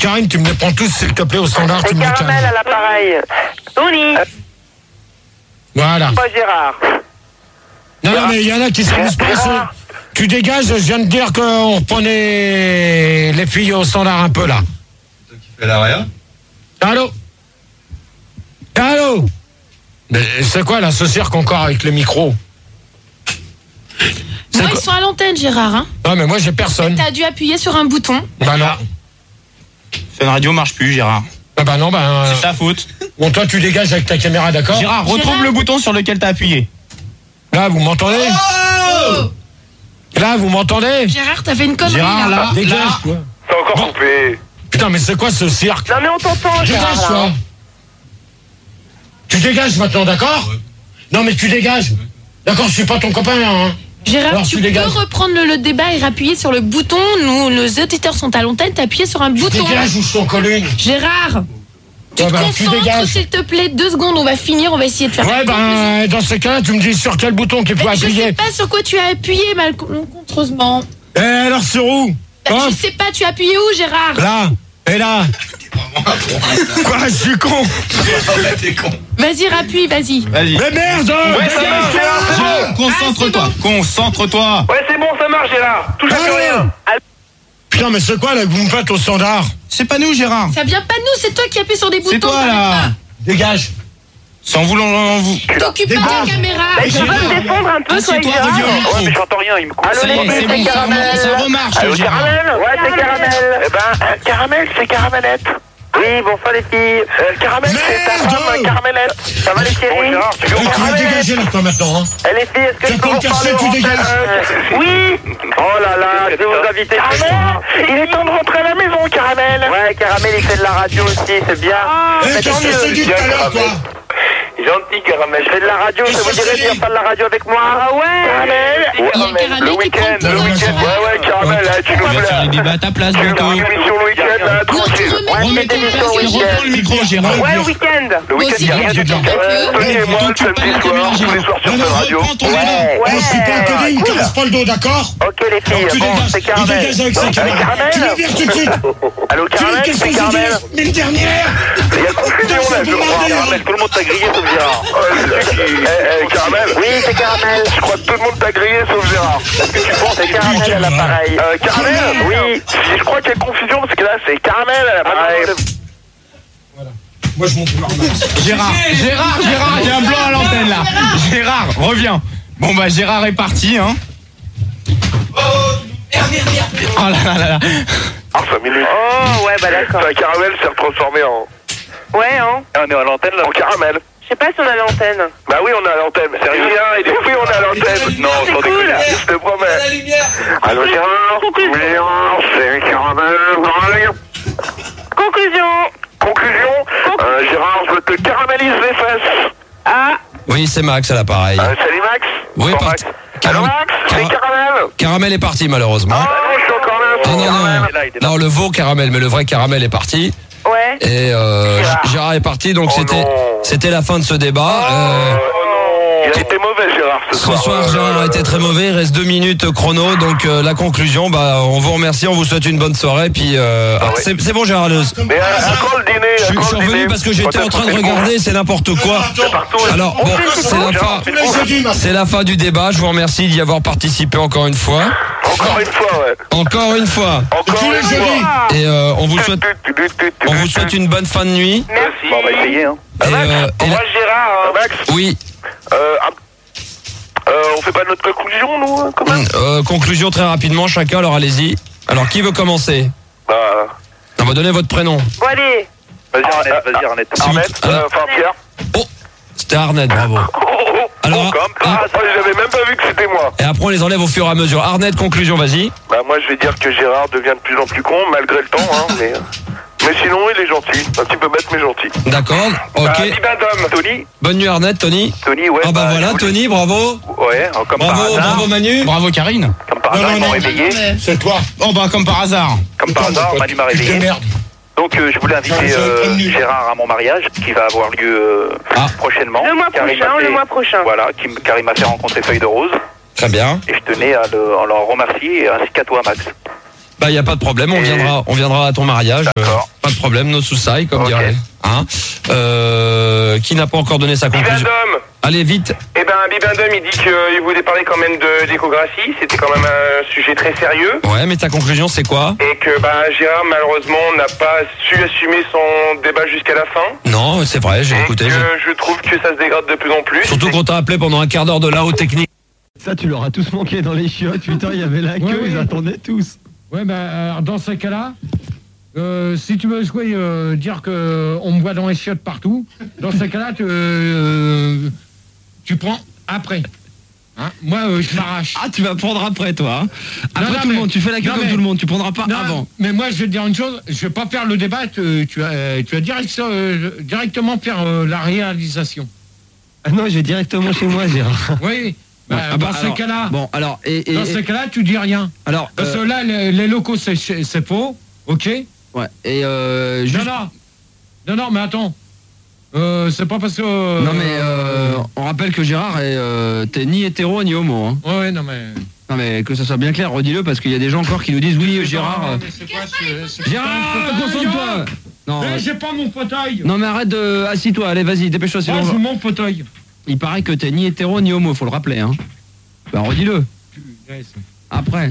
Karine, tu me les prends tous, s'il te plaît, au standard. C'est tu me les Caramel calmes. à l'appareil. Tony. Voilà. Pas Gérard. Non, mais il y en a qui s'amusent pas. Tu dégages, je viens de dire qu'on reprenait les filles au standard un peu, là. C'est toi qui fais l'arrière. Allô? Mais c'est quoi, là, ce cirque encore avec le micro? Bon, ils sont à l'antenne, Gérard. Hein. Non, mais moi, j'ai personne. T'as dû appuyer sur un bouton. Bah non. Fun Radio marche plus, Gérard. Ah bah non, c'est ta faute. Bon, toi, tu dégages avec ta caméra, d'accord? Gérard, retrouve le bouton sur lequel t'as appuyé. Là, vous m'entendez? Là, vous m'entendez? Gérard, t'as fait une connerie. Gérard, là, dégage, toi. C'est encore coupé. Putain, mais c'est quoi ce cirque? Non mais on t'entend, Gérard. Dégage, là. toi. Tu dégages maintenant, d'accord? Non, mais tu dégages. D'accord, je suis pas ton copain, là, hein. Gérard, Alors, tu tu peux dégages. reprendre le débat et appuyer sur le bouton. Nous, nos auditeurs sont à l'antenne, t'as appuyé sur un bouton. Dégage ou je t'en colle une. Gérard, tu Ouais, te bah, tu concentres, dégages. s'il te plaît, 2 secondes, on va finir, on va essayer de faire Ouais, une conclusion. ben, dans ce cas-là, tu me dis sur quel bouton qu'il faut Mais je appuyer. sais pas sur quoi tu as appuyé malencontreusement. Eh, alors, sur où? Bah, Hop, je sais pas, tu as appuyé où, Gérard? là, et là. Quoi, je suis con. T'es con. Vas-y, rappuie, vas-y. Vas-y. Mais merde! Ouais, ça marche, Gérard. Concentre-toi. Concentre-toi. Ouais, c'est bon, ça marche, Gérard. Touche à plus rien. Putain, mais c'est quoi, là, que vous me faites au standard? C'est pas nous, Gérard. Ça vient pas de nous, c'est toi qui appuies sur des boutons. C'est toi, là. Dégage. Sans vouloir vous. T'occupes pas de la caméra. Mais tu peux me défendre un peu, toi, Assieds-toi, Gérard? reviens au Ouais, micro. mais j'entends rien, il me coupe. Allô, Ça y est, les c'est filles, bon, c'est Caramel. ça remarche, Allô, Gérard. Caramel? Ouais, c'est Caramel. Eh ben, Caramel, c'est Caramelette. Oui, bonsoir les filles. Caramel, c'est ta Merde. femme, Caramelette. Ça va les Bon, chéris? Gérard, tu veux Tu vas Caramel? dégager, là, toi, maintenant, hein. Eh les filles, est-ce que Tu je vas peux pas vous me casser, parler tu en dégages. antenne? Oui. Oh là là, je vais vous inviter. Caramel, il est temps de rentrer à la maison, Caramel. Ouais, Caramel, il fait de la radio aussi, c'est bien. Eh, qu'est-ce que je t'ai dit tout à l'heure, toi? Gentil, Caramel. Je fais de la radio, ça vous dirait de faire de la radio avec moi? Ah ouais. Caramel. Il y a Caramel Le qui week-end, prend le le week-end. pouvoir. Ouais, Caramel, là, tu On nous va faire les débats à ta place Tu veux bientôt. faire une émission le week-end, là, Non, tu tranquille. remets Remets tes tes émissions places au et week-end. reprends le micro, Gérard. Ouais, week-end. Le Moi week-end, aussi, il y a rien je du tout. t'en prie. Tony et moi, Donc, tu samedi parles à la soir, caméra, tous les Gérard. soirs sur Non, Fun non, Radio. reprends ton débat. Oh, je suis pas un télé, il me casse pas le dos, d'accord? Ok les filles, Alors, tu bon, dégages. c'est Il Caramel. dégage avec sa caméra. Caramel. Tu le vires tout de suite. Allô, Tu veux Caramel, qu'est-ce que c'est je Caramel. dis? Mais une dernière. Il y a confusion, là, je crois. Caramel, tout le monde t'a grillé sauf Gérard. Caramel. Oui, c'est Caramel. Je crois que tout le monde t'a grillé sauf Gérard. Est-ce que tu penses C'est Caramel à l'appareil. Caramel? Oui. Je crois qu'il y a confusion parce que là, c'est Caramel à l'appareil. Moi, je monte le Gérard, il y a un blanc à l'antenne là. Gérard, reviens. Bon bah Gérard est parti, hein. Oh là là là là. Ah, 5 minutes. Oh, ouais, bah d'accord. Enfin, Caramel s'est retransformé en... Ouais, hein. On est à l'antenne, là. En Caramel. Je sais pas si on a l'antenne. Bah oui, on est à l'antenne. C'est rien, il est oui, on est à l'antenne. Non, c'est sans cool. déconner, je te promets. Allô, Gérard? Gérard, c'est Caramel. Conclusion. Conclusion, Gérard, je te caramélise les fesses. Ah, Oui, c'est Max à l'appareil. Salut Max. Oui, Bonsoir, parti. Max. Allô Max, c'est Caramel. Caramel est parti malheureusement. Ah non, je suis encore là. Non, non, non. Caramel. Non, le veau caramel, mais le vrai caramel est parti. ouais. Et Gérard est parti, donc Oh non. c'était la fin de ce débat. Oh non. Il a été mauvais, Gérard, ce soir. Ce soir, Gérard a été très mauvais. Il reste 2 minutes chrono. Donc, la conclusion, bah, on vous remercie. On vous souhaite une bonne soirée. Puis, c'est bon, Gérard. Mais à quand le dîner? Je suis revenu parce que j'étais en train de regarder. C'est n'importe quoi. Alors, bon, c'est la fin du débat. Je vous remercie d'y avoir participé encore une fois. Encore une fois, ouais. Encore une fois. Encore une fois. Et on vous souhaite une bonne fin de nuit. Merci. Bon, on va essayer, hein. Et, et Moi, Gérard, Max, oui. on fait pas notre conclusion, nous, quand même? Conclusion très rapidement, chacun. Alors allez-y. Alors qui veut commencer? Bah. On va donner votre prénom. Bon, allez. Vas-y, Arnett. Arnett, enfin Pierre. Oh, c'était Arnett, bravo. Alors, j'avais même pas vu que c'était moi. Et après on les enlève au fur et à mesure. Arnett, conclusion, vas-y. Bah moi je vais dire que Gérard devient de plus en plus con malgré le temps, hein, mais sinon il est gentil, un petit peu bête mais gentil. D'accord, ok. Dom, Tony. Bonne nuit Arnett, Tony. Tony, ouais. Ah bah voilà, Tony, bravo. Ouais, comme par Bravo, hasard. bravo Manu. Bravo Karine. Comme par hasard, ils m'ont réveillé. C'est toi. Oh bah comme par hasard. Comme par hasard, Manu m'a réveillé. Merde. Donc je voulais inviter Gérard à mon mariage qui va avoir lieu prochainement. Le mois prochain, Voilà, car il m'a fait rencontrer Feuille de Rose. Très bien. Et je tenais à leur remercier ainsi qu'à toi Max. Bah y a pas de problème, on viendra à ton mariage. D'accord. Pas de problème, no suicide, comme Ok. dirait. Hein qui n'a pas encore donné sa conclusion? Bibendum. Allez, vite. Eh ben, Bibendum, il dit qu'il voulait parler quand même d'échographie. C'était quand même un sujet très sérieux. Ouais, mais ta conclusion, c'est quoi? Et que Gérard, malheureusement, n'a pas su assumer son débat jusqu'à la fin. Non, c'est vrai, j'ai Et écouté. que je trouve que ça se dégrade de plus en plus. Surtout qu'on t'a appelé pendant un quart d'heure de la haute technique. Ça, tu leur as tous manqué dans les chiottes. Putain, il y avait la queue, Ouais, ils oui. attendaient tous. Ouais, alors, dans ce cas-là, si tu veux jouer, dire qu'on me voit dans les chiottes partout, dans ce cas-là, tu prends après. Hein, moi, je m'arrache. Ah, tu vas prendre après, toi. Hein. Après non, tout le mais- monde, tu fais la queue non, comme mais- tout le monde, tu prendras pas Non, avant. mais moi, je vais te dire une chose, je vais pas faire le débat, tu vas directement faire la réalisation. Ah non, je vais directement chez moi, Gérard. Oui, Ouais, dans ce cas-là, Bon, alors, dans ce cas-là, tu dis rien. alors, Parce que là, les locaux, c'est faux, ok? ouais, et juste... Non, mais attends. C'est pas parce que... Non mais on rappelle que Gérard t'es ni hétéro ni homo hein. Ouais, non mais... Non mais que ça soit bien clair, redis-le parce qu'il y a des gens encore qui nous disent oui Gérard. Non, mais c'est quoi, c'est Gérard, pas un fauteuil, concentre-toi. Non. Mais j'ai pas mon fauteuil. Non mais arrête de assis-toi, allez vas-y, dépêche-toi sinon. Moi, j'ai mon fauteuil. Il paraît que t'es ni hétéro ni homo, faut le rappeler hein. Bah redis-le. Après.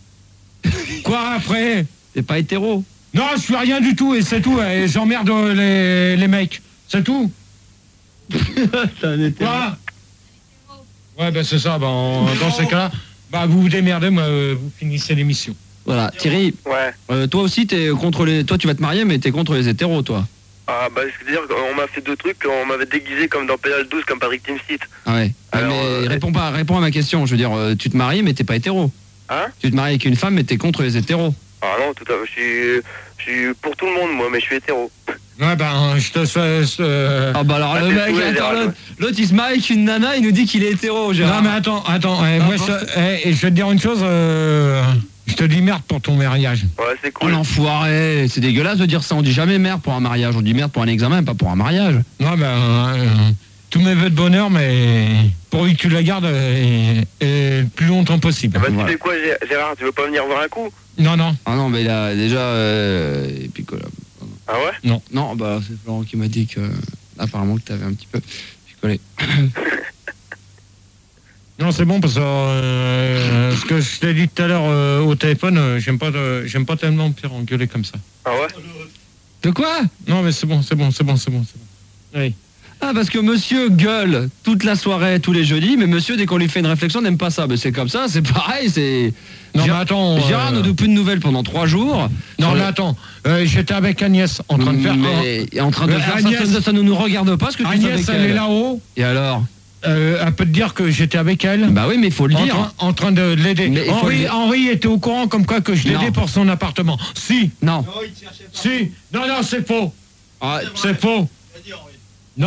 Quoi après? T'es pas hétéro. Non, je suis rien du tout et c'est tout. Et j'emmerde les mecs. C'est tout. T'es un hétéro. Quoi? Ouais, ben c'est ça. Dans ces cas-là, vous vous démerdez, moi, vous finissez l'émission. Voilà, Thierry, Ouais. toi aussi t'es contre les. Toi tu vas te marier mais t'es contre les hétéros toi. Ah, c'est-à-dire qu'on m'a fait deux trucs, on m'avait déguisé comme dans Pédale 12, comme Patrick Timsit. Ah ouais. Alors, mais réponds à ma question, je veux dire, tu te maries mais t'es pas hétéro. Hein? Tu te maries avec une femme mais t'es contre les hétéros. Ah non, tout à fait. Je suis pour tout le monde, moi, mais je suis hétéro. Ouais, je te souhaite... Ah bah alors Ah, le t'es mec, saoulé, attends, Gérard, l'autre il se marie avec une nana, il nous dit qu'il est hétéro, Gérard. Non, mais attends, moi, je vais te dire une chose, je te dis merde pour ton mariage. Ouais, c'est Oh cool. l'enfoiré, c'est dégueulasse de dire ça, on dit jamais merde pour un mariage, on dit merde pour un examen, pas pour un mariage. Non, tous mes vœux de bonheur, mais pourvu que tu la gardes et le plus longtemps possible. Bah, Voilà. tu sais quoi, Gérard, tu veux pas venir voir un coup? Non. Ah non, mais il a déjà picolé. Ah ouais? Non, bah c'est Florent qui m'a dit que apparemment que t'avais un petit peu picolé. Non, c'est bon, parce que ce que je t'ai dit tout à l'heure au téléphone, j'aime pas tellement me faire engueuler comme ça. Ah ouais? De quoi? Non, mais c'est bon. Oui. Ah parce que monsieur gueule toute la soirée, tous les jeudis, mais monsieur dès qu'on lui fait une réflexion n'aime pas ça. Mais c'est comme ça, c'est pareil, c'est... Non, mais attends... Gérard ne donne plus de nouvelles pendant 3 jours. Non, Sur mais le- attends, j'étais avec Agnès en train de faire... Mais en train de faire Agnès- ça ne nous regarde pas ce que tu fais Agnès, avec elle est là-haut, Et alors? elle peut te dire que j'étais avec elle. Bah oui, mais il faut le dire. En train de l'aider. Mais il faut le dire. Henri était au courant comme quoi que je l'aidais Non. pour son appartement. Si. Non. Non, c'est faux. Ah, C'est faux. Non.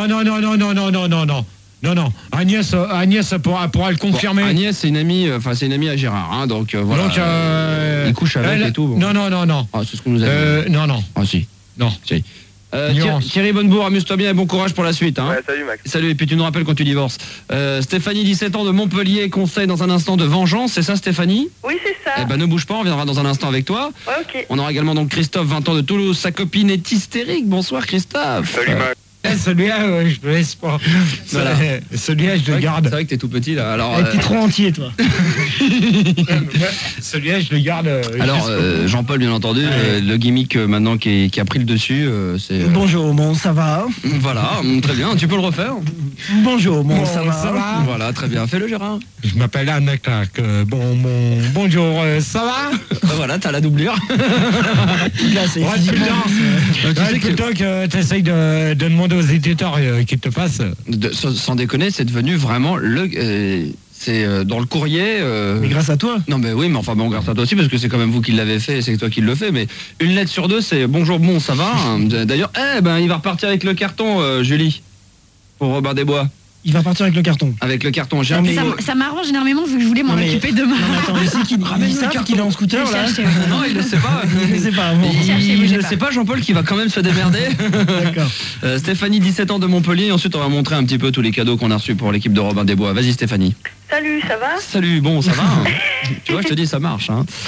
Agnès pourra le confirmer. bon, Agnès, c'est une amie, c'est une amie à Gérard, hein, donc voilà. Donc, il couche avec et tout. Bon. Non. Ah, c'est ce qu'on nous a dit. Non. Ah si. Non. Si. Nuance. Thierry Bonnebourg, amuse-toi bien et bon courage pour la suite. Hein. Ouais, salut, Max. Salut, et puis tu nous rappelles quand tu divorces. Stéphanie, 17 ans de Montpellier, conseille dans un instant de vengeance, c'est ça Stéphanie? Oui, c'est ça. Eh ben ne bouge pas, on viendra dans un instant avec toi. Ouais, ok. On aura également donc Christophe, 20 ans de Toulouse, sa copine est hystérique. Bonsoir Christophe. Salut, Max. Celui-là, je le laisse pas. Voilà. Celui-là, je le garde. C'est vrai que t'es tout petit là. Alors, T'es trop entier, toi. Celui-là, je le garde. alors Jean-Paul, bien entendu, le gimmick maintenant qui a pris le dessus, c'est... Bonjour, bon, ça va? Voilà, très bien, tu peux le refaire. Bonjour, bon, Bon, ça va? Voilà, très bien, fais-le Gérard. Je m'appelle Anne Claque. Bonjour, ça va? Voilà, t'as la doublure. Là, c'est Ouais, physiquement, Tu sais que- plutôt que t'essayes de demander aux éditeurs qui te passent. sans déconner, c'est devenu vraiment c'est dans le courrier. mais grâce à toi. Non mais oui, mais enfin bon, grâce à toi aussi parce que c'est quand même vous qui l'avez fait, et c'est toi qui le fais. Mais une lettre sur deux, c'est bonjour, bon, ça va. D'ailleurs, il va repartir avec le carton, Julie, pour Robin des Bois. Il va partir avec le carton. Avec le carton. J'ai un Non, mais- petit- Ça m'arrange énormément vu que je voulais m'en Non, mais- occuper demain. Non, mais attends, mais c'est qu'il Ramène il le savent carton. qu'il est en scooter Je là. cherche, Non, il le sait pas. Il ne sait pas. Bon. Il ne sait pas, Jean-Paul, qui va quand même se démerder. D'accord. Stéphanie, 17 ans de Montpellier. Ensuite, on va montrer un petit peu tous les cadeaux qu'on a reçus pour l'équipe de Robin des Bois. Vas-y, Stéphanie. Salut, ça va? Salut, bon, ça va hein. Tu vois, je te dis, ça marche. Hein.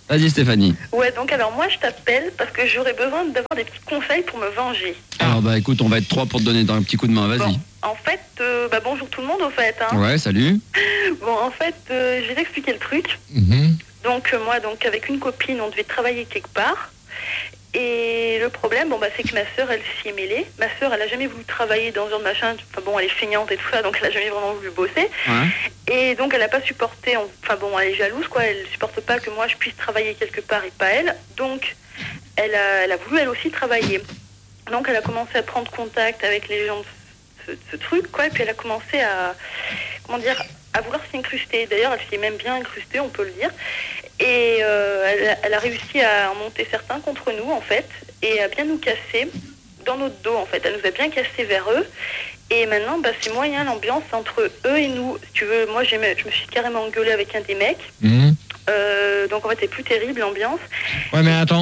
Vas-y Stéphanie. Ouais, donc alors moi je t'appelle parce que j'aurais besoin d'avoir des petits conseils pour me venger. Alors bah écoute, on va être 3 pour te donner un petit coup de main, vas-y. Bon, en fait, bonjour tout le monde au fait. Hein. Ouais, salut. Bon, en fait, je vais t'expliquer le truc. Donc moi, avec une copine, on devait travailler quelque part. Et le problème, c'est que ma sœur, elle s'y est mêlée. Ma sœur, elle a jamais voulu travailler dans ce genre de machin. Enfin bon, elle est feignante et tout ça, donc elle a jamais vraiment voulu bosser. Ouais. Et donc elle a pas supporté. Elle est jalouse, quoi. Elle supporte pas que moi je puisse travailler quelque part et pas elle. Donc elle a voulu elle aussi travailler. Donc elle a commencé à prendre contact avec les gens de ce truc, quoi. Et puis elle a commencé à vouloir s'incruster. D'ailleurs, elle s'y est même bien incrustée, on peut le dire. Et elle a réussi à en monter certains contre nous, en fait, et à bien nous casser dans notre dos, en fait. Elle nous a bien cassé vers eux. Et maintenant, c'est moyen l'ambiance entre eux et nous. Si tu veux, moi, je me suis carrément engueulée avec un des mecs. Donc, en fait, c'est plus terrible, l'ambiance. Ouais, mais attends,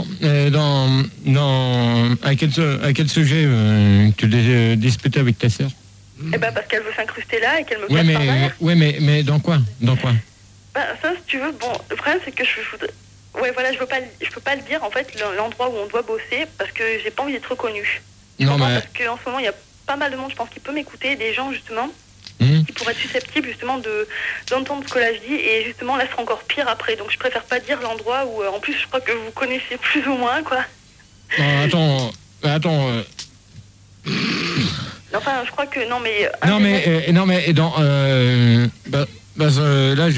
à quel sujet tu disputais avec ta sœur? Parce qu'elle veut s'incruster là et qu'elle me casse par derrière. Ouais, mais dans quoi? Ça, si tu veux, le problème, c'est que je peux pas le dire, en fait, l'endroit où on doit bosser, parce que j'ai pas envie d'être reconnue. Parce qu'en ce moment, il y a pas mal de monde, je pense, qui peut m'écouter, des gens, justement, qui pourraient être susceptibles, justement, d'entendre ce que là je dis, et justement, là, ce sera encore pire après. Donc, je préfère pas dire l'endroit où, en plus, je crois que vous connaissez plus ou moins, quoi. Attends. Enfin, je crois que, non, mais... là,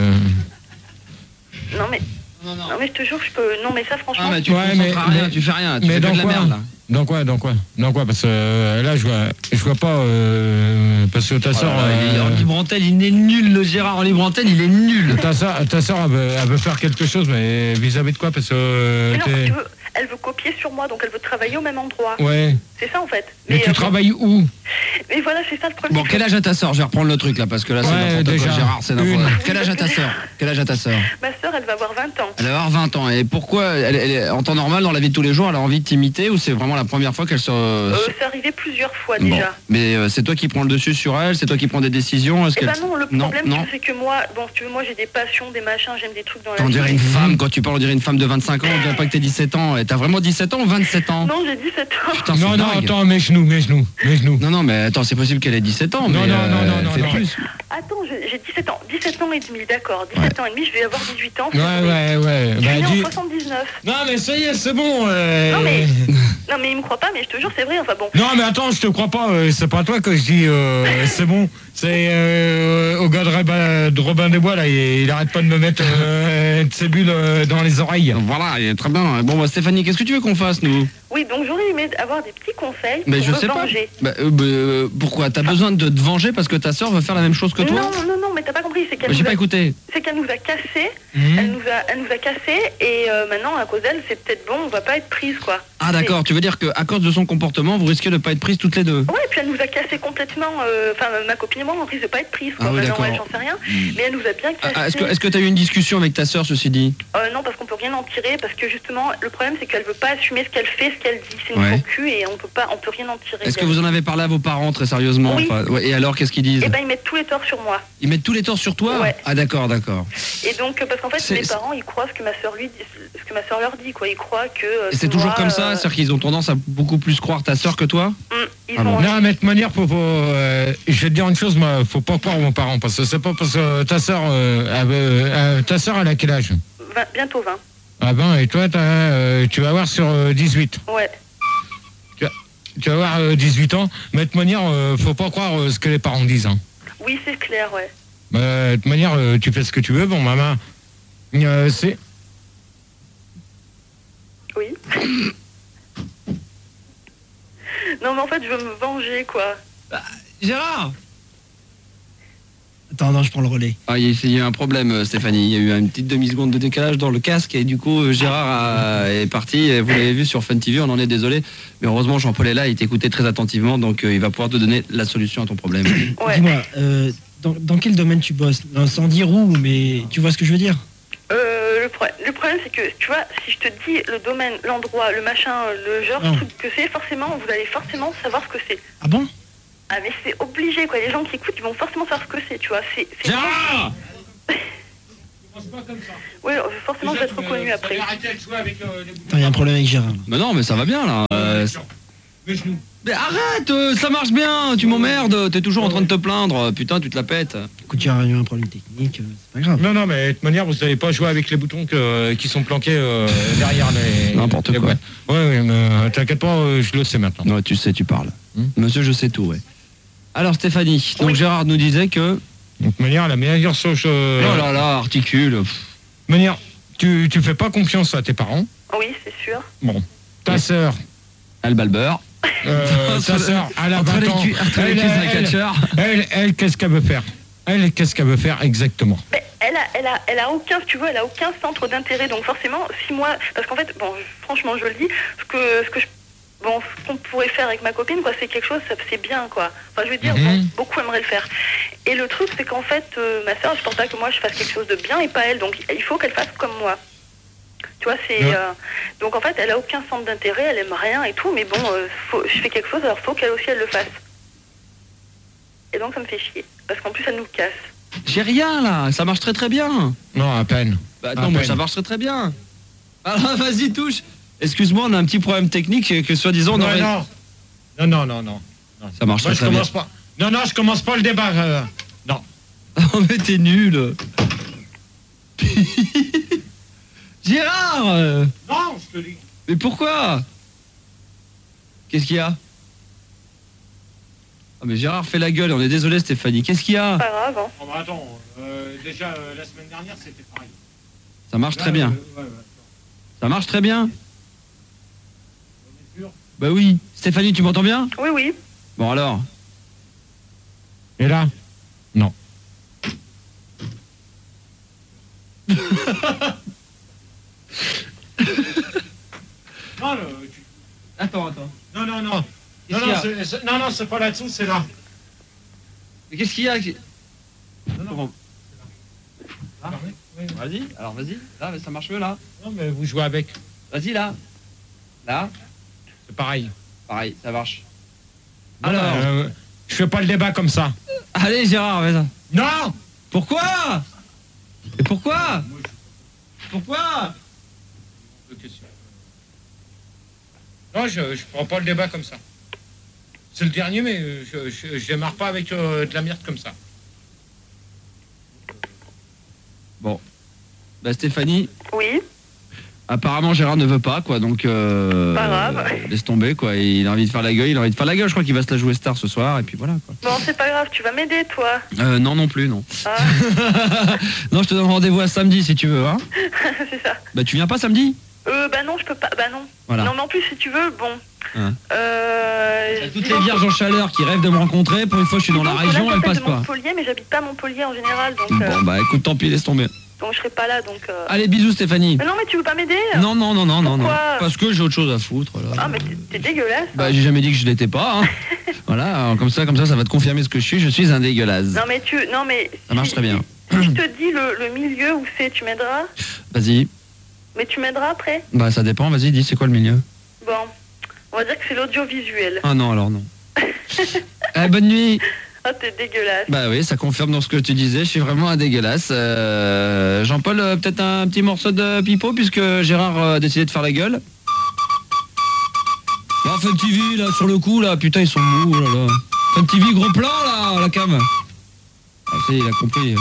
Non, mais je te jure, je peux... Non, mais ça, franchement... Ah, mais tu rien, tu fais rien, tu fais de la merde, là. Dans quoi? Parce que là, je vois pas... parce que ta sœur... En libre antenne, il est nul, le Gérard en libre antenne, il est nul. Ta sœur, elle veut faire quelque chose, mais vis-à-vis de quoi? Parce que... Mais non, si tu veux, elle veut copier sur moi, donc elle veut travailler au même endroit. Ouais. C'est ça, en fait. Mais tu travailles où? Mais voilà, c'est ça le problème. Bon, quel âge a ta sœur? Je vais reprendre le truc, là, parce que là, c'est n'importe quoi, Gérard, c'est n'importe quoi. Quel âge a ta sœur? Ma sœur, elle va avoir 20 ans. Elle va avoir 20 ans. Et pourquoi, en temps normal, dans la vie de tous les jours, elle a envie de t'imiter, ou c'est vraiment la première fois qu'elle se... C'est arrivé plusieurs fois, déjà. Bon. Mais c'est toi qui prends le dessus sur elle? C'est toi qui prends des décisions? Non, le problème, c'est que moi, si tu veux, moi, j'ai des passions, des machins, j'aime des trucs dans la vie. On dirait une femme, quand tu parles, on dirait une femme de 25 ans, on dirait pas que t'es 17 ans. Et t'as vraiment 17 ans ou 27 ans? Non, j'ai 17 ans. Putain, non, attends, mes genoux. Non, mais attends, c'est possible qu'elle ait 17 ans, mais non, plus. Attends, j'ai 17 ans. 17 ans et demi, d'accord. 17 ans et demi, je vais avoir 18 ans. Ouais. Je suis né en 79. Non, mais ça y est, c'est bon. Non, mais il me croit pas, mais je te jure, c'est vrai, enfin bon. Non, mais attends, je te crois pas. C'est pas toi que je dis c'est bon. C'est au gars de Robin des Bois, là, il arrête pas de me mettre de ses bulles dans les oreilles. Voilà, très bien. Bon, Stéphanie, qu'est-ce que tu veux qu'on fasse, nous? Oui, donc j'aurais aimé avoir des petits conseils mais pour je me sais venger. Pas. Pourquoi? T'as besoin de te venger parce que ta sœur veut faire la même chose que toi? Non, mais t'as pas compris. C'est qu'elle j'ai pas écouté. C'est qu'elle nous a cassés. Elle nous a cassés et maintenant, à cause d'elle, c'est peut-être bon, on va pas être prise, quoi. Ah d'accord, tu veux dire qu'à cause de son comportement, vous risquez de pas être prises toutes les deux? Ouais, et puis elle nous a cassé complètement. Ma copine et moi, on risque de pas être prises, quoi. Ah oui, d'accord. J'en sais rien. Mais elle nous a bien cassé. Est-ce que t'as eu une discussion avec ta sœur, ceci dit? Non, parce qu'on peut rien en tirer, parce que justement, le problème, c'est qu'elle veut pas assumer ce qu'elle fait, ce qu'elle dit. C'est une faux cul et on peut rien en tirer. Est-ce que vous en avez parlé à vos parents, très sérieusement? Oui. Et alors, qu'est-ce qu'ils disent? Eh ben, ils mettent tous les torts sur moi. Ils mettent tous les torts sur toi? Ouais. Ah d'accord. Et donc, parce qu'en fait, mes parents, ils croient ce que ma sœur leur dit, quoi. Ils croient que... Et c'est toujours comme ça? C'est-à-dire qu'ils ont tendance à beaucoup plus croire ta sœur que toi? Non, mais de toute manière, je vais te dire une chose, moi, faut pas croire aux parents, parce que c'est pas parce que ta sœur, elle a quel âge? Bientôt 20. Ah ben, et toi, tu vas avoir sur 18. Ouais. Tu vas avoir 18 ans, mais de toute manière, faut pas croire ce que les parents disent. Hein. Oui, c'est clair, ouais. De toute manière, tu fais ce que tu veux, bon, maman, c'est... Oui. Non, mais en fait, je veux me venger, quoi. Gérard! Attends, non, je prends le relais. Ah, il y a eu un problème, Stéphanie. Il y a eu une petite demi-seconde de décalage dans le casque et du coup, Gérard est parti. Et vous l'avez vu sur Fun TV, on en est désolé. Mais heureusement, Jean-Paul est là, il t'écoutait très attentivement, donc il va pouvoir te donner la solution à ton problème. Ouais. Dis-moi, dans quel domaine tu bosses? Sans dire où, mais tu vois ce que je veux dire? Le problème, c'est que, tu vois, si je te dis le domaine, l'endroit, le machin, le genre, le truc que c'est, forcément, vous allez forcément savoir ce que c'est. Ah bon? Ah, mais c'est obligé, quoi. Les gens qui écoutent, ils vont forcément savoir ce que c'est, tu vois. C'est Gérard! Oui, forcément, je vais être reconnue après. Il y a un problème avec Gérard. Mais non, mais ça va bien là. Mais arrête, ça marche bien, tu m'emmerdes, t'es toujours en train de te plaindre, putain, tu te la pètes. Écoute, Gérard, il y a eu un problème technique, c'est pas grave. Non, mais de toute manière, vous n'avez pas joué avec les boutons qui sont planqués derrière les. N'importe quoi. Ouais, mais t'inquiète pas, je le sais maintenant. Ouais, tu sais, tu parles. Monsieur, je sais tout, ouais. Alors Stéphanie, donc Gérard nous disait que... De toute manière, la meilleure sauce... Oh là là, articule. De toute manière, tu fais pas confiance à tes parents. Oui, c'est sûr. Bon, ta sœur... Elle balbeure. Ta sœur, elle a 20 ans. Elle, qu'est-ce qu'elle veut faire? Elle, qu'est-ce qu'elle veut faire exactement? Mais elle a aucun, si tu veux, elle a aucun centre d'intérêt. Donc forcément, si moi... Parce qu'en fait, bon, franchement, je le dis, ce qu'on pourrait faire avec ma copine, quoi, c'est quelque chose, c'est bien, quoi. Enfin, je veux dire, beaucoup aimeraient le faire. Et le truc, c'est qu'en fait, ma sœur, je pense pas que moi, je fasse quelque chose de bien et pas elle. Donc, il faut qu'elle fasse comme moi. Tu vois, c'est... donc, en fait, elle a aucun centre d'intérêt, elle aime rien et tout, mais bon, je fais quelque chose, alors faut qu'elle aussi, elle le fasse. Et donc, ça me fait chier. Parce qu'en plus, elle nous casse. J'ai rien, là, ça marche très très bien. Non, à peine. Bah non, moi, ça marche très très bien. Alors, vas-y, touche. Excuse-moi, on a un petit problème technique que soi-disant on aurait... Non. Ça marche Moi, très bien. Pas. Non, je commence pas le débat. Non. Oh, mais t'es nul. Gérard Non, je te dis. Mais pourquoi? Qu'est-ce qu'il y a? Ah mais Gérard fait la gueule, on est désolé Stéphanie. Qu'est-ce qu'il y a? Pas grave, hein. Oh, bah attends, déjà la semaine dernière c'était pareil. Ça marche très bien. Ça marche très bien. Bah oui. Stéphanie, tu m'entends bien? Oui, oui. Bon alors. Et là? Non. Non, Attends. Non, c'est pas là-dessous, c'est là. Mais qu'est-ce qu'il y a? Non. Ah. Vas-y, alors vas-y. Là, ça marche mieux là. Non, mais vous jouez avec. Vas-y là. Là. C'est pareil. Pareil, ça marche. Alors, je fais pas le débat comme ça. Allez Gérard, vas-y. Non. Pourquoi? Et pourquoi? Pourquoi? Non, je prends pas le débat comme ça. C'est le dernier, mais je démarre pas avec de la merde comme ça. Bon. Bah Stéphanie. Oui. Apparemment Gérard ne veut pas quoi, donc pas grave. Laisse tomber quoi, il a envie de faire la gueule, je crois qu'il va se la jouer star ce soir et puis voilà quoi. Bon, c'est pas grave, tu vas m'aider toi. Non plus, non. Ah. Non, je te donne rendez-vous à samedi si tu veux, hein. C'est ça. Bah tu viens pas samedi? Bah non, je peux pas. Bah non. Voilà. Non, mais en plus si tu veux, bon. Hein. Toutes les vierges en chaleur qui rêvent de me rencontrer, pour une fois je suis dans la région, elles passent pas. Montpellier, mais j'habite pas à Montpellier en général, donc. Bon bah écoute, tant pis, laisse tomber. Donc je serai pas là, donc. Allez, bisous Stéphanie. Mais non, mais tu veux pas m'aider? Non. Pourquoi? Parce que j'ai autre chose à foutre là. Ah mais t'es dégueulasse. Bah j'ai jamais dit que je l'étais pas. Hein. Voilà, alors, comme ça, ça va te confirmer ce que je suis un dégueulasse. Non mais. Ça marche très bien. Si je te dis le milieu où c'est, tu m'aideras? Vas-y. Mais tu m'aideras après? Bah ça dépend, vas-y, dis c'est quoi le milieu? Bon, on va dire que c'est l'audiovisuel. Ah non, alors non. Bonne nuit. Ah, t'es dégueulasse. Bah oui, ça confirme dans ce que tu disais, je suis vraiment un dégueulasse. Jean-Paul, peut-être un petit morceau de pipeau, puisque Gérard a décidé de faire la gueule. Bah, Fun TV, là, sur le coup, là, putain, ils sont mous, là, là. Fun TV, gros plan, là, la cam. Ah, ça y est, il a compris.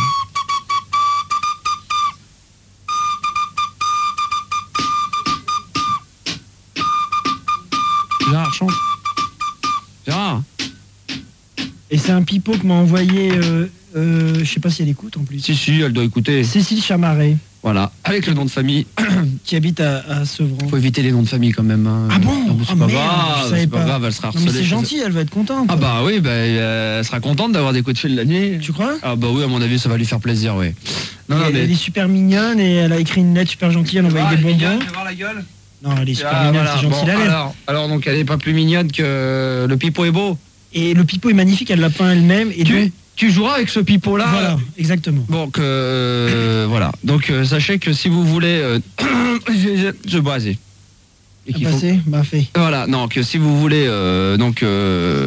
Gérard, chante. Gérard. Et c'est un pipeau que m'a envoyé, je sais pas si elle écoute en plus. Si, elle doit écouter. Cécile Chamaret. Voilà, avec le nom de famille. Qui habite à Sevran. Faut éviter les noms de famille quand même. Hein. Ah bon? C'est pas grave, c'est pas grave, elle sera harcelée. Non, mais c'est gentil, elle va être contente. Ah bah oui, elle sera contente d'avoir des coups de fil la nuit. Tu crois? Ah bah oui, à mon avis, ça va lui faire plaisir, oui. Elle est super mignonne et elle a écrit une lettre super gentille, elle a envoyé des bonbons. Tu veux voir la gueule? Non, elle est super mignonne, c'est gentil la lettre. Alors donc elle est pas plus mignonne que le pipeau est beau. Et le pipeau est magnifique, elle l'a peint elle-même. Et tu joueras avec ce pipeau là. Voilà, exactement. Donc voilà. Donc sachez que si vous voulez je vas-y. Bah fait. Voilà, non, que si vous voulez donc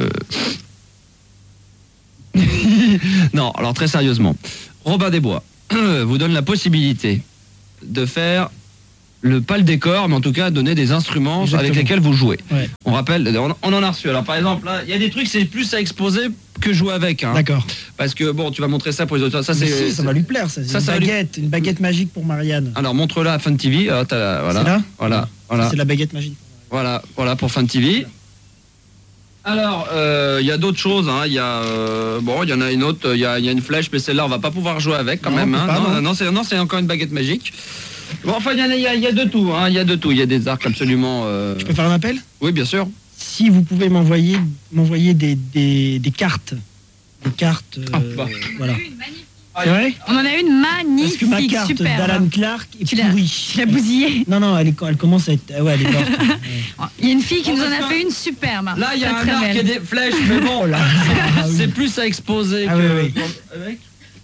non, alors très sérieusement, Robin des Bois. vous donne la possibilité de faire pas le décor, mais en tout cas donner des instruments avec lesquels vous jouez. Ouais. On rappelle, on en a reçu. Alors par exemple, là, il y a des trucs, c'est plus à exposer que jouer avec. Hein. D'accord. Parce que bon, tu vas montrer ça pour les autres. Ça, Mais si, ça va lui plaire, ça. C'est une baguette magique pour Marianne. Alors montre-la à Fun TV. Alors, voilà. C'est là Voilà. C'est la baguette magique. Voilà pour Fun TV. Alors, il y a d'autres choses. Hein. Il y en a une autre. Il y a une flèche, mais celle-là, on va pas pouvoir jouer avec quand même. Hein. Non, c'est encore une baguette magique. Bon, enfin, il y a de tout. Hein. Il y a de tout. Il y a des arcs absolument. Je peux faire un appel? Oui, bien sûr. Si vous pouvez m'envoyer des cartes. Des cartes. Voilà. C'est vrai? On en a une magnifique, parce que ma carte super. d'Alan Clark est pourrie. Tu l'as bousillée? Non, elle commence à être... Ouais, elle est morte. Il y a une fille qui nous en a fait une superbe. Là, il y a un arc et des flèches, mais bon, c'est plus à exposer que... Oui. Avec.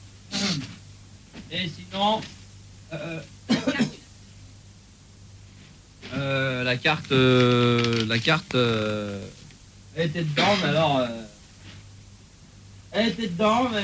Et sinon... la carte... elle était dedans, mais alors... Elle était dedans, mais...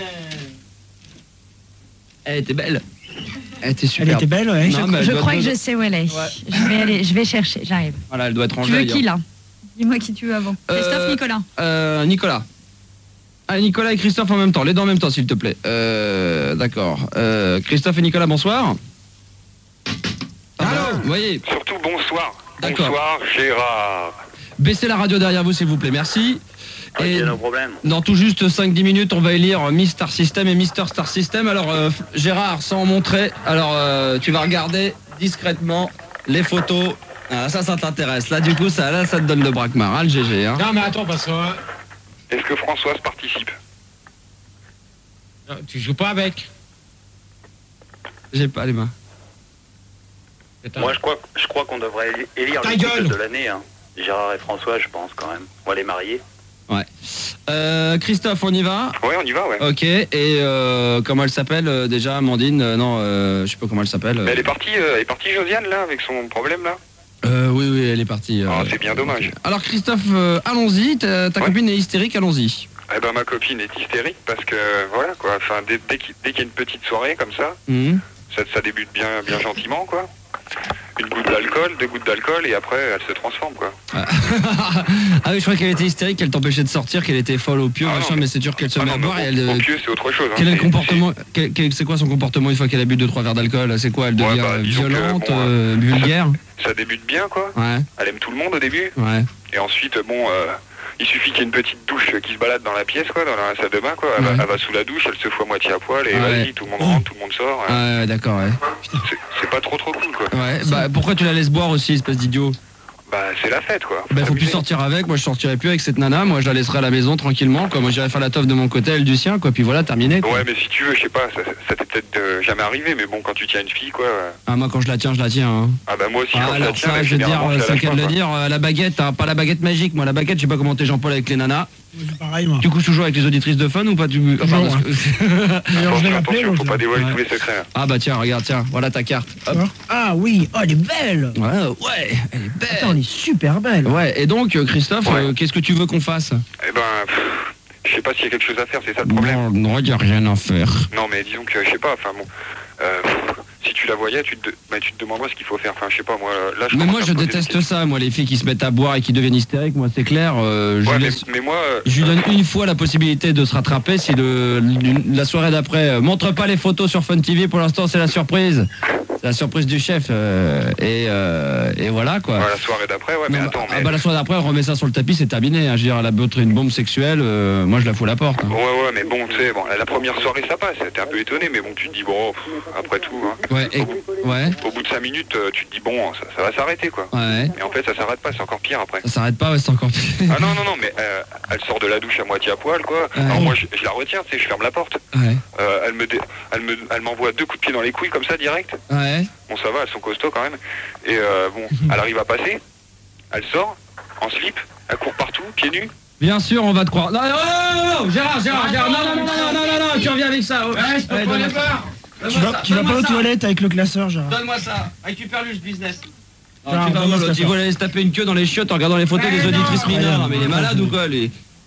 Elle était belle. Elle était super. Elle était belle, ouais. Je crois que je sais où elle est. Ouais. Je vais chercher, j'arrive. Voilà, elle doit être rangée. Tu veux qui, là? Dis-moi qui tu veux avant. Christophe, Nicolas? Nicolas. Ah, Nicolas et Christophe en même temps. Les deux en même temps, s'il te plaît. D'accord. Christophe et Nicolas, bonsoir. Allô. Vous voyez. Surtout bonsoir. D'accord. Bonsoir, Gérard. Baissez la radio derrière vous, s'il vous plaît. Merci. Et no problème. dans tout juste 5-10 minutes, on va élire Miss Star System et Mister Star System. Alors, Gérard, sans montrer, tu vas regarder discrètement les photos. Ah, ça t'intéresse. Là, du coup, ça te donne le braquemar, le GG. Hein. Non, mais attends, parce que... Est-ce que Françoise participe? Non, tu joues pas avec. J'ai pas les mains. Moi, je crois qu'on devrait élire Ta le couple gueule de l'année. Hein. Gérard et François, je pense, quand même. On va les marier. Ouais. Christophe, on y va? Ouais, on y va, ouais. Ok, et comment elle s'appelle déjà, Amandine? Non, je sais pas comment elle s'appelle. Elle est partie, Josiane, là, avec son problème, là? Oui, elle est partie. C'est bien dommage. Alors, Christophe, allons-y, ta copine est hystérique, allons-y. Eh ben, ma copine est hystérique parce que, voilà, quoi. Enfin, dès qu'il y a une petite soirée comme ça, ça débute bien gentiment, quoi. Une goutte d'alcool, 2 gouttes d'alcool, et après, elle se transforme, quoi. Ah oui, je crois qu'elle était hystérique, qu'elle t'empêchait de sortir, qu'elle était folle au pieu, machin, mais c'est sûr qu'elle se met à boire et elle... Au pieu, c'est autre chose. Quel est le comportement c'est quoi son comportement une fois qu'elle a bu 2-3 verres d'alcool? C'est quoi? Elle devient violente, vulgaire? Ça débute bien, quoi. Ouais. Elle aime tout le monde au début. Ouais. Et ensuite, il suffit qu'il y ait une petite douche qui se balade dans la pièce, quoi, dans la salle de bain, quoi. Elle va sous la douche, elle se fout à moitié à poil, et vas-y, tout le monde rentre, tout le monde sort. Ouais, d'accord, ouais. C'est pas trop cool, quoi. Ouais, bah pourquoi tu la laisses boire aussi, espèce d'idiot? Bah, c'est la fête, quoi. Bah, faut plus sortir avec, moi je sortirai plus avec cette nana, moi je la laisserai à la maison tranquillement, quoi. Moi j'irai faire la teuf de mon côté, elle du sien, quoi, puis voilà, terminé, quoi. Ouais, mais si tu veux, je sais pas, ça t'est peut-être jamais arrivé, mais bon, quand tu tiens une fille, quoi. Ah, moi quand je la tiens, hein. Ah, bah, moi aussi, quand je la alors tiens, ça, je veux dire, c'est le cas de le dire, la baguette, pas la baguette magique, moi la baguette, je sais pas comment t'es Jean-Paul avec les nanas. Pareil, moi. Tu couches toujours avec les auditrices de Fun ou pas? Attention, faut pas dévoiler tous les secrets. Ah bah tiens, regarde, voilà ta carte. Hop. Ah oui, elle est belle. Ouais, elle est belle. Attends, elle est super belle. Ouais, et donc Christophe, qu'est-ce que tu veux qu'on fasse? Eh ben, je sais pas s'il y a quelque chose à faire, c'est ça le problème. Non, il y a rien à faire. Non, mais disons que, je sais pas, enfin bon, si tu la voyais, tu te demanderais ce qu'il faut faire, enfin je sais pas, moi, là je... Mais moi je déteste ça, moi, les filles qui se mettent à boire et qui deviennent hystériques, moi c'est clair, je lui donne une fois la possibilité de se rattraper si la soirée d'après, montre pas les photos sur Fun TV, pour l'instant c'est la surprise. C'est la surprise du chef, et voilà quoi. La soirée d'après, ouais, mais attends, mais... la soirée d'après, on remet ça sur le tapis, c'est terminé, hein. Je veux dire, elle a beurré une bombe sexuelle, moi je la fous à la porte. Hein. Ouais, mais bon, tu sais, la première soirée ça passe, t'es un peu étonné, mais bon, tu te dis, bon, après tout, hein. Au bout de 5 minutes, tu te dis, bon, ça va s'arrêter, quoi. Ouais. Et en fait, ça s'arrête pas, c'est encore pire après. Ça s'arrête pas, ouais, c'est encore pire. Ah non, mais elle sort de la douche à moitié à poil, quoi. Alors moi, je la retiens, tu sais, je ferme la porte. Ouais. Elle m'envoie 2 coups de pied dans les couilles, comme ça, direct. Ouais. Bon, ça va, elles sont costauds quand même. Et elle arrive à passer, elle sort, en slip, elle court partout, pieds nus. Bien sûr, on va te croire. Non, Gérard, non, tu reviens avec ça. Ouais, je peux pas les voir. Tu vas pas aux toilettes avec le classeur, genre. Donne-moi ça, récupère-lui ce business. Tu vas aller se taper une queue dans les chiottes en regardant les photos des auditrices mineures. Mais il est malade ou quoi, lui?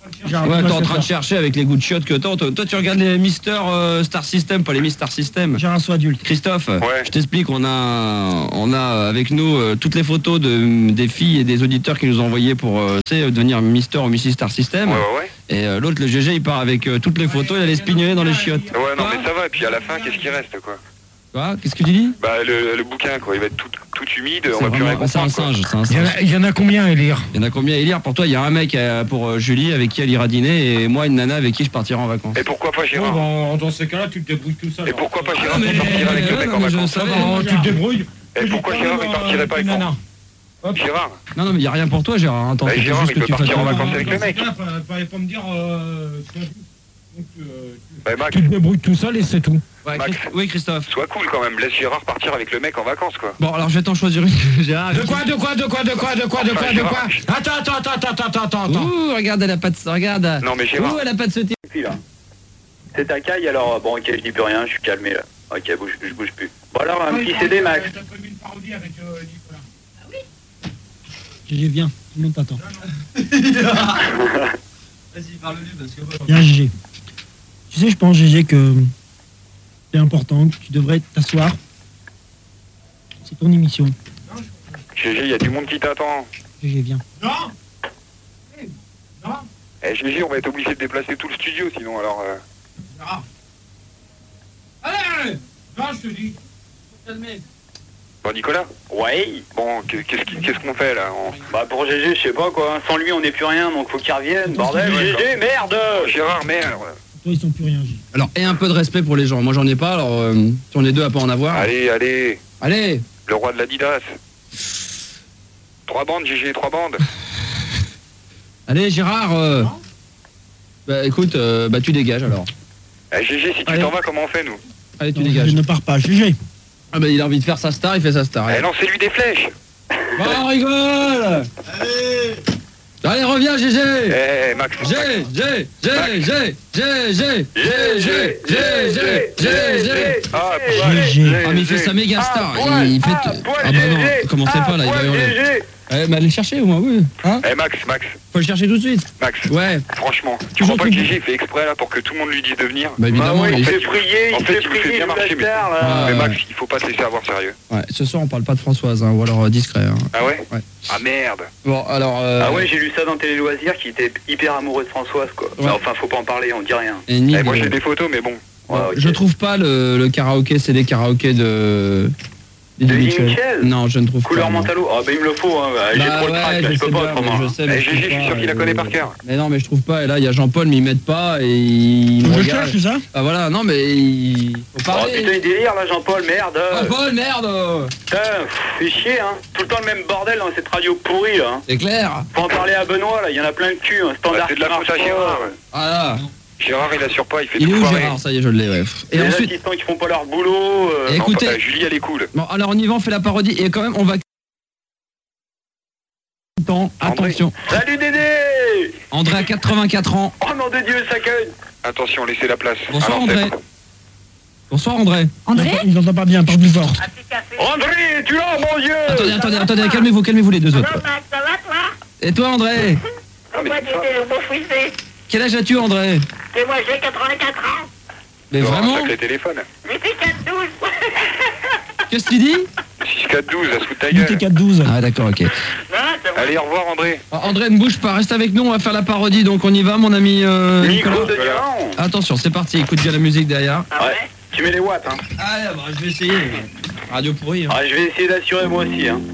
Ouais, t'es en train de chercher avec les goûts de chiottes que t'as. Toi, tu regardes les Mister Star System, pas les Miss Star System. J'ai un saut adulte. Christophe, je t'explique, on a avec nous toutes les photos des filles et des auditeurs qui nous ont envoyé pour devenir Mister ou Mrs Star System. Et l'autre, le GG, il part avec toutes les photos, il allait se pignoler dans les chiottes. Ouais, non, mais ça va. Et puis à la fin, qu'est-ce qui reste, quoi? Quoi? Qu'est-ce que tu dis? Bah, le bouquin, quoi. Il va être tout humide, on va plus rien comprendre. C'est un singe, c'est un singe. Il y en a combien à lire? Il y en a combien à lire? Pour toi, il y a un mec pour Julie avec qui elle ira dîner et moi, une nana avec qui je partirai en vacances. Et pourquoi pas Gérard? Dans ces cas-là, tu te débrouilles tout seul. Et pourquoi pas Gérard partirait avec le mec en vacances? Tu te débrouilles. Et pourquoi Gérard, il partirait pas avec moi? Gérard? Non, mais il n'y a rien pour toi, Gérard. Attends, Gérard, il peut partir en vacances avec le mec. Fallait pas me dire... Max. Tu te débrouilles tout seul et c'est tout. Max. Oui, Christophe. Sois cool quand même, laisse Gérard partir avec le mec en vacances, quoi. Bon, alors je vais t'en choisir une, Gérard. De quoi Attends. Ouh, regarde, elle a pas de... Regarde. Non, mais Gérard. Ouh, elle a pas de sauter. C'est ta caille, alors bon, ok, je dis plus rien, je suis calmé là. Ok, je bouge plus. Bon, alors un petit CD, Max. T'as prévu une parodie avec Nicolas. Ah oui. GG, viens, tout le monde t'attend. Vas-y, parle-lui parce que... Viens, GG. Tu sais, je pense, GG, que c'est important, que tu devrais t'asseoir. C'est ton émission. GG, il y a du monde qui t'attend. GG, viens. Non. Eh, GG, on va être obligé de déplacer tout le studio, sinon, alors... Allez. Non, je te dis. Bon, Nicolas? Ouais. Bon, qu'est-ce qu'on fait, là? Bah, pour GG, je sais pas, quoi. Sans lui, on n'est plus rien, donc faut qu'il revienne. Bordel, GG, merde. Gérard, merde. Toi, ils sont plus rien, GG. Alors, et un peu de respect pour les gens. Moi, j'en ai pas, alors si on est deux à pas en avoir... Allez. Allez. Le roi de l'Adidas. 3 bandes, GG, 3 bandes. Allez, Gérard. Bah, écoute, tu dégages, alors. Eh, GG, si tu t'en vas, comment on fait, nous? Allez, tu Non, dégages. je ne pars pas, GG. Ah bah, il a envie de faire sa star, il fait sa star. Eh, lancez-lui des flèches. Bon, on rigole. Allez, reviens, GG. Eh, Max. Ah, mais il fait sa méga star. Il fait... Ah bah non, commencez pas, là, il va hurler. Mais allez le chercher, au moins, oui. Hein? Eh, Max. Faut le chercher tout de suite. Max. Ouais. Franchement, tu crois pas que GG fait exprès, là, pour que tout le monde lui dise de venir? Bah, évidemment. Il fait prier, en fait, il me fait bien marcher, mais Max, il faut pas se laisser avoir sérieux. Ouais, ce soir, on parle pas de Françoise, hein, ou alors discret. Hein. Ah ouais? Ouais. Ah merde. Bon, alors... Ah ouais, j'ai lu ça dans Télé Loisirs, qui était hyper amoureux de Françoise, quoi. Ouais. Enfin, faut pas en parler, on dit rien. Et moi, j'ai des photos, mais bon. Ouais, okay. Je trouve pas le karaoké, c'est des karaokés de Michel. Non, je ne trouve Couleur pas. Mentalo. Ah bah il me le faut, hein. J'ai trop le trac, là, je peux pas autrement. Je sais, mais GG, je suis sûr qu'il la connaît par cœur. Mais non, mais je trouve pas. Et là, il y a Jean-Paul, mais ils mettent pas et il me Je regarde. cherche, c'est ça? Ah voilà, non, mais il faut Oh parler. putain, il délire là, Jean-Paul, merde. Jean-Paul, merde. Putain, fais chier, hein. Tout le temps le même bordel dans cette radio pourrie, là. C'est clair. Faut en parler à Benoît, là, il y en a plein de cul, un standard. C'est de la faute à Gérard. Voilà. Gérard, il assure pas, il fait Il est tout où foirer. Gérard? Ça y est, je l'ai, ouais. Et les ensuite... assistants qui font pas leur boulot. Écoutez... Non, Julie, elle est cool. Bon, alors on y va, on fait la parodie. Et quand même, on va... Attention. Salut Dédé. André a 84 ans. Oh nom de Dieu, ça cogne. Attention, laissez la place. Bonsoir André. Bonsoir André. André? Il n'entend pas bien, parle plus fort. André, tu l'as, mon Dieu. Attendez, calmez-vous les deux autres. Ça va, toi? Et toi André? Moi, Dédé, beau frisé. Quel âge as-tu André? Et moi, j'ai 84 ans. Mais vraiment? Un sacré téléphone. 8-4-12. Qu'est-ce que tu dis? 6-4-12, à se foutre ta gueule. 8-4-12. Ah d'accord, ok. Allez, au revoir André. André, ne bouge pas, reste avec nous, on va faire la parodie, donc on y va mon ami Nicolas. Micro de Diamant. Attention, c'est parti, écoute bien la musique derrière. Ouais, tu mets les watts, hein. Allez, bah, je vais essayer. Radio pourri. Hein. Ah, je vais essayer d'assurer moi aussi, hein.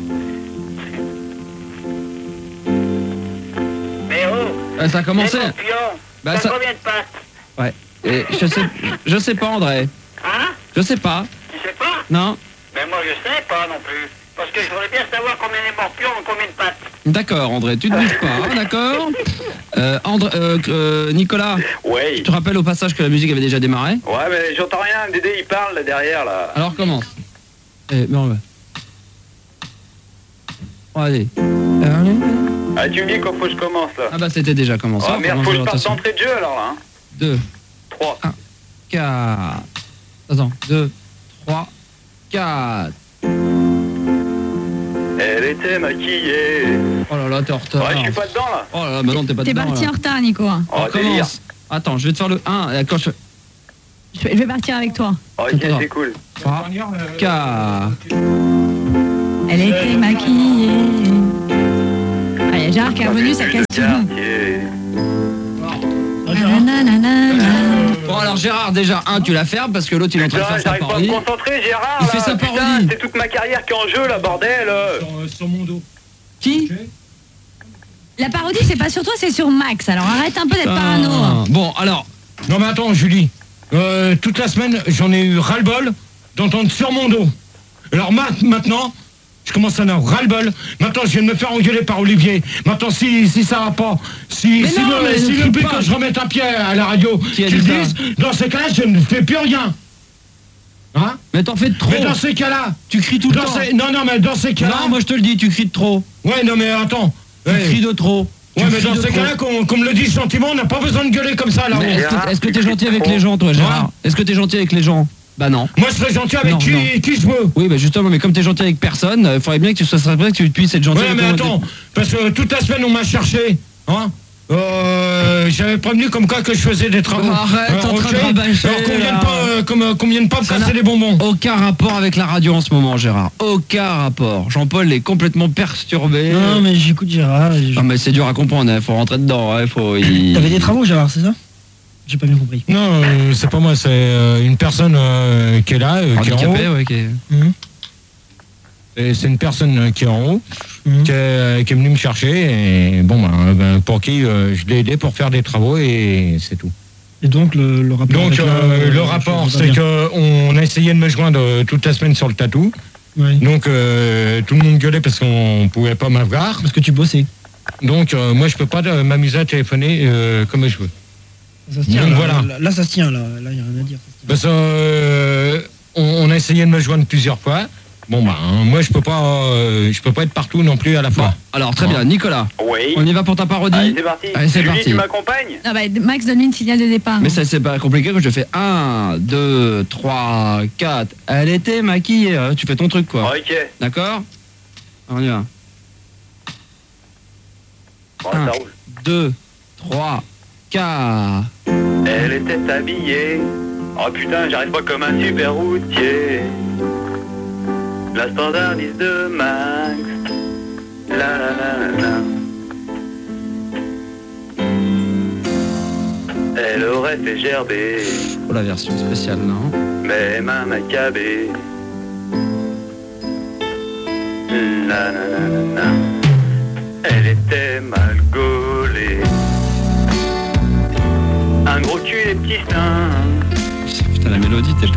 Mais oh, Ça a commencé. c'est mon pion. Bah, T'as ça- combien de pattes? Ouais. Et je sais pas André. Hein? Je sais pas. Tu sais pas? Non. Mais moi, je sais pas non plus. Parce que je voudrais bien savoir combien les morpions ont combien de pattes. D'accord André, tu ne bouges pas, hein, d'accord. Nicolas. Ouais. Tu te rappelles au passage que la musique avait déjà démarré? Ouais, mais j'entends rien, Dédé il parle là derrière là. Alors commence. Mais on va. Bon, allez. Ah, tu me dis quand faut que je commence là. Ah bah c'était déjà commencé. Ah merde, faut que je parte d'entrée de jeu alors là. Hein. 2, 3, 4. Attends, 2, 3, 4. Elle était maquillée. Oh là là, t'es en retard. Ouais, je suis pas dedans là. Oh là là, bah non, t'es pas T'es dedans. parti là. en retard, Nico. Oh, On commence. Attends, je vais te faire le 1. D'accord, Je vais partir avec toi. Ok, c'est cool. 3, 4. Elle était maquillée. Ah, il y a Gérard qui est revenu, sa question. Bon alors Gérard, déjà, tu la fermes parce que l'autre il est en train de faire sa J'arrive pas à parodie. me concentrer, Gérard. Il là. fait sa Putain, parodie. c'est toute ma carrière qui est en jeu là, bordel. Sur mon dos. Qui? La parodie, c'est pas sur toi, c'est sur Max. Alors arrête un peu d'être parano. Ah. Bon alors. Non mais attends Julie, toute la semaine j'en ai eu ras-le-bol d'entendre sur mon dos. Alors maintenant, je commence à en avoir ras-le-bol. Maintenant je viens de me faire engueuler par Olivier. Maintenant si ça va pas, si le but que je remette un pied à la radio, Qui a qu'ils dit ça disent, dans ces cas-là je ne fais plus rien. Hein? Mais t'en fais de trop. Mais dans ces cas-là, tu cries tout le temps. Non mais dans ces cas-là. Non, moi je te le dis, tu cries de trop. Ouais non mais attends. Tu cries de trop. Ouais mais dans ces cas-là, qu'on me le dise gentiment, on n'a pas besoin de gueuler comme ça là. Est-ce que t'es gentil avec les gens, toi, Gérard? Est-ce que t'es gentil avec les gens? Bah non. Moi je serais gentil avec qui je veux. Oui, bah justement, mais comme t'es gentil avec personne, il faudrait bien que tu sois que tu puisses être gentil ouais, avec mais les gens. attends, parce que toute la semaine on m'a cherché, hein. J'avais prévenu comme quoi que je faisais des travaux. Arrête, t'es en train de rabâcher. Alors qu'on vienne pas me casser les bonbons. Aucun rapport avec la radio en ce moment, Gérard. Aucun rapport. Jean-Paul est complètement perturbé. Non, mais j'écoute Gérard. Non, mais c'est dur à comprendre, il faut rentrer dedans. T'avais des travaux, Gérard, c'est ça? J'ai pas bien compris. Non, c'est pas moi, c'est une personne qui est là, qui est en haut. Ouais, qui est... C'est une personne qui est en haut, qui est venue me chercher, et bon, pour qui je l'ai aidé pour faire des travaux, et c'est tout. Et donc le rapport. Donc le rapport, c'est qu'on a essayé de me joindre toute la semaine sur le tatou. Ouais. Donc tout le monde gueulait parce qu'on pouvait pas m'avoir. Parce que tu bossais. Donc moi je peux pas m'amuser à téléphoner comme je veux. Ça se tient. Donc Là, voilà. là, ça se tient. Là, il y a rien à dire. Parce que on a essayé de me joindre plusieurs fois. Bon moi je peux pas être partout non plus à la fois. Bon, alors très bien, Nicolas. Oui. On y va pour ta parodie. Allez, c'est parti. Allez, c'est Julie, parti. tu m'accompagnes? Ah bah, Max, donne-lui une signal de départ. Mais ça c'est pas compliqué quand je fais 1, 2, 3, 4. Elle était maquillée, tu fais ton truc quoi. Ok. D'accord? On y va. Bon, 1, ça roule. 2, 3, 4. Elle était habillée. Oh putain, j'arrive pas comme un super routier. La standardiste de Max. La la la la la. Elle aurait fait gerber. Oh la version spéciale, non? Même un macabé. La la la la la. Elle était mal gaulée. Un gros cul et petits seins. Putain, la mélodie, t'es